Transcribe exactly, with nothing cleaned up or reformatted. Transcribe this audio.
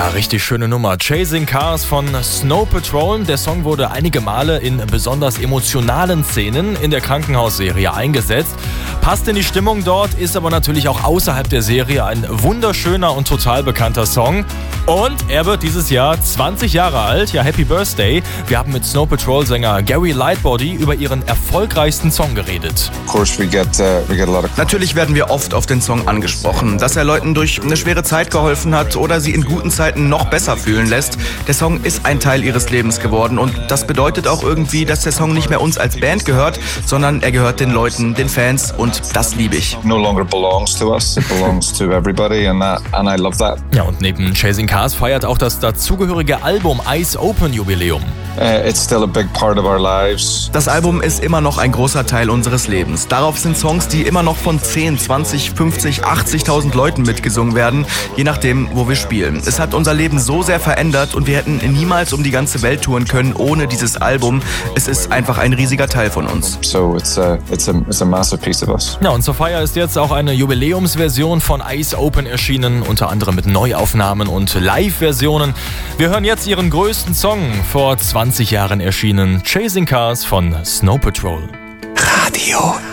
richtig schöne Nummer. Chasing Cars von Snow Patrol. Der Song wurde einige Male in besonders emotionalen Szenen in der Krankenhausserie eingesetzt. Passt in die Stimmung dort, ist aber natürlich auch außerhalb der Serie ein wunderschöner und total bekannter Song. Und er wird dieses Jahr zwanzig Jahre alt. Ja, Happy Birthday. Wir haben mit Snow Patrol-Sänger Gary Lightbody über ihren erfolgreichsten Song geredet. Natürlich werden wir oft auf den Song angesprochen, dass er Leuten durch eine schwere Zeit geholfen hat oder sie in guten Zeiten noch besser fühlen lässt. Der Song ist ein Teil ihres Lebens geworden und das bedeutet auch irgendwie, dass der Song nicht mehr uns als Band gehört, sondern er gehört den Leuten, den Fans und das liebe ich. No longer belongs to us, it belongs to everybody and that, and I love that. Ja, und neben Chasing Cars feiert auch das dazugehörige Album Eyes Open Jubiläum. Uh, it's still a big part of our lives. Das Album ist immer noch ein großer Teil unseres Lebens. Darauf sind Songs, die immer noch von zehn, zwanzig, fünfzig, achtzigtausend Leuten mitgesungen werden, je nachdem, wo wir spielen. Es hat unser Leben so sehr verändert und wir hätten niemals um die ganze Welt touren können ohne dieses Album. Es ist einfach ein riesiger Teil von uns. So it's a, it's a, it's a massive piece of us. Ja, und zur Feier ist jetzt auch eine Jubiläumsversion von Eyes Open erschienen, unter anderem mit Neuaufnahmen und Live-Versionen. Wir hören jetzt ihren größten Song, vor zwanzig Jahren erschienen, Chasing Cars von Snow Patrol. Radio